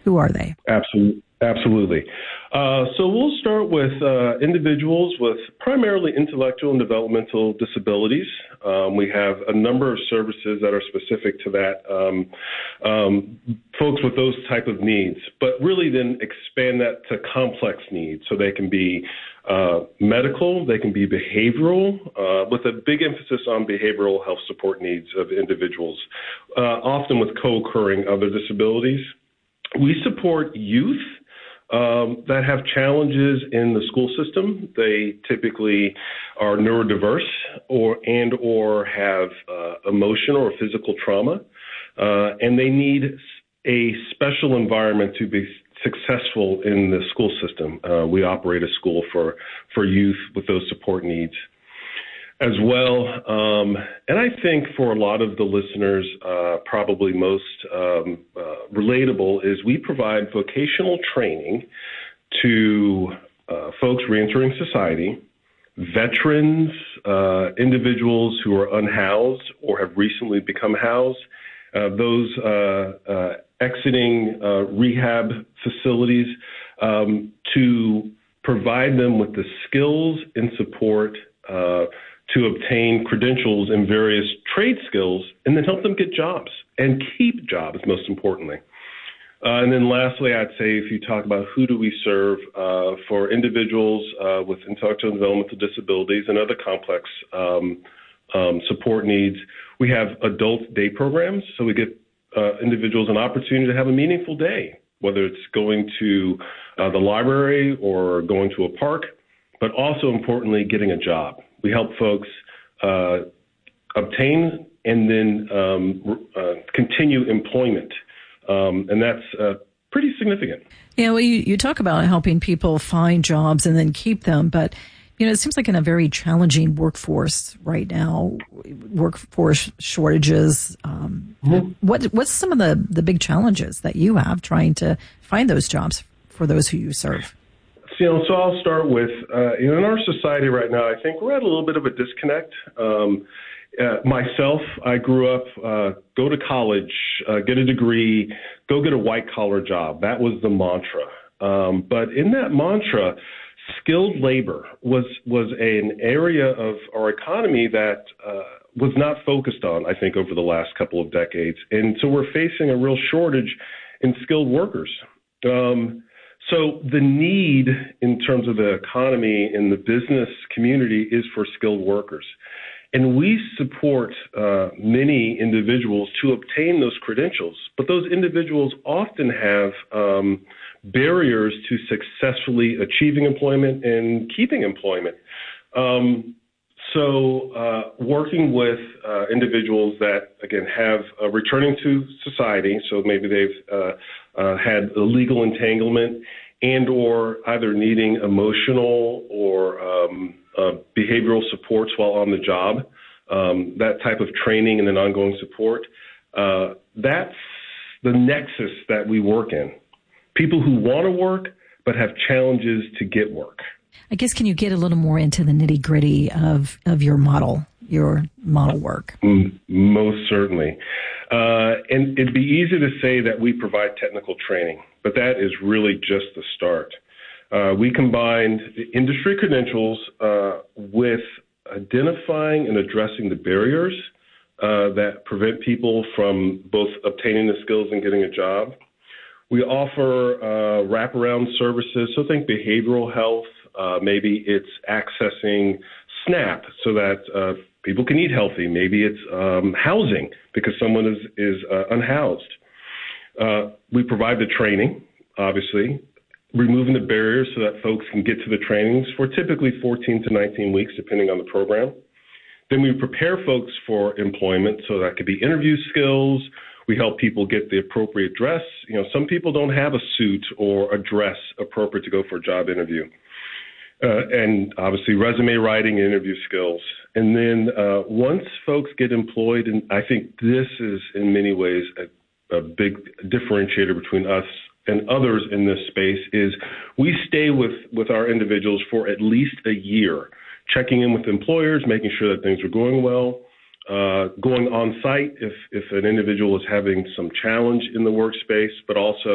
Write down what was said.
Who are they? Absolutely. So we'll start with individuals with primarily intellectual and developmental disabilities. We have a number of services that are specific to that, folks with those type of needs, but really then expand that to complex needs. So they can be medical, they can be behavioral, with a big emphasis on behavioral health support needs of individuals, often with co-occurring other disabilities. We support youth that have challenges in the school system. They typically are neurodiverse or have emotional or physical trauma, and they need a special environment to be successful in the school system. We operate a school for youth with those support needs as well. And I think for a lot of the listeners, probably most relatable is we provide vocational training to folks reentering society, veterans, individuals who are unhoused or have recently become housed, those exiting rehab facilities, to provide them with the skills and support to obtain credentials in various trade skills, and then help them get jobs and keep jobs, most importantly. And then lastly, I'd say if you talk about who do we serve, for individuals with intellectual and developmental disabilities and other complex support needs, we have adult day programs. So we give individuals an opportunity to have a meaningful day, whether it's going to the library or going to a park, but also importantly, getting a job. We help folks obtain and then continue employment, and that's pretty significant. Yeah, well, you talk about helping people find jobs and then keep them, but it seems like in a very challenging workforce right now, workforce shortages. What's some of the big challenges that you have trying to find those jobs for those who you serve? So I'll start with, in our society right now, I think we're at a little bit of a disconnect. Myself, I grew up, go to college, get a degree, go get a white-collar job. That was the mantra. But in that mantra, skilled labor was an area of our economy that was not focused on, I think, over the last couple of decades. And so we're facing a real shortage in skilled workers. So the need in terms of the economy and the business community is for skilled workers. And we support many individuals to obtain those credentials, but those individuals often have barriers to successfully achieving employment and keeping employment. So working with individuals that, again, have returning to society, so maybe they've had a legal entanglement and or either needing emotional or behavioral supports while on the job, that type of training and then ongoing support, that's the nexus that we work in. People who want to work but have challenges to get work. I guess, can you get a little more into the nitty-gritty of your model work? Most certainly. And it'd be easy to say that we provide technical training, but that is really just the start. We combined industry credentials with identifying and addressing the barriers that prevent people from both obtaining the skills and getting a job. We offer wraparound services, so think behavioral health. Maybe it's accessing SNAP so that people can eat healthy. Maybe it's housing because someone is unhoused. We provide the training, obviously, removing the barriers so that folks can get to the trainings for typically 14 to 19 weeks, depending on the program. Then we prepare folks for employment, so that could be interview skills. We help people get the appropriate dress. Some people don't have a suit or a dress appropriate to go for a job interview. And obviously resume writing and interview skills. And then once folks get employed, and I think this is in many ways a big differentiator between us and others in this space, is we stay with our individuals for at least a year, checking in with employers, making sure that things are going well, going on site if an individual is having some challenge in the workspace, but also